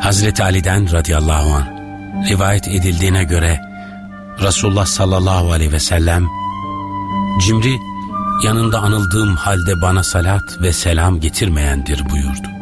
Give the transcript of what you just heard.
Hazreti Ali'den radıyallahu anh rivayet edildiğine göre Resulullah sallallahu aleyhi ve sellem, cimri yanında anıldığım halde bana salat ve selam getirmeyendir buyurdu.